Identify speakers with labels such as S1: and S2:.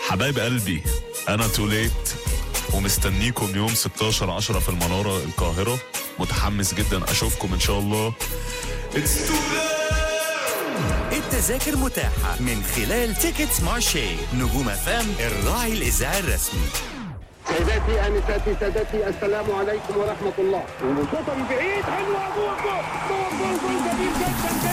S1: حبايب قلبي، انا توليت ومستنيكم يوم 16/10 في المنارة القاهرة. متحمس جدا اشوفكم ان شاء الله.
S2: التذاكر متاحة من خلال تيكتس مارشي. نجوم فام الراعي الإذاعي الرسمي.
S3: سيداتي آنساتي سادتي، السلام عليكم ورحمة الله. وشوطة من بعيد حلوة، جول جول جول جول جميل جدا.